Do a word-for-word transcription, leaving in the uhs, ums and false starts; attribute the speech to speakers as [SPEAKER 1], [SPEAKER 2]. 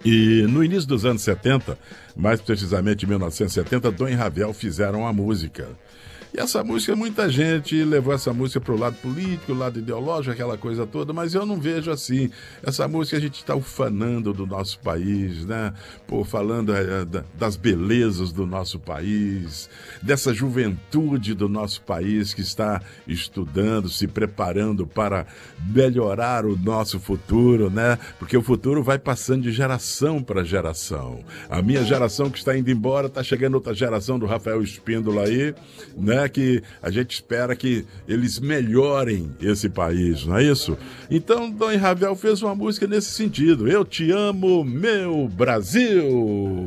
[SPEAKER 1] E no início dos anos setenta, mais precisamente em mil novecentos e setenta, Dom e Ravel fizeram a música. E essa música, muita gente levou essa música para o lado político, o lado ideológico, aquela coisa toda, mas eu não vejo assim. Essa música a gente está ufanando do nosso país, né? Pô, falando é, das belezas do nosso país, dessa juventude do nosso país que está estudando, se preparando para melhorar o nosso futuro, né? Porque o futuro vai passando de geração para geração. A minha geração que está indo embora, está chegando outra geração do Rafael Espíndola aí, né? Que a gente espera que eles melhorem esse país, não é isso? Então, Dom e Ravel fez uma música nesse sentido. Eu te amo, meu Brasil!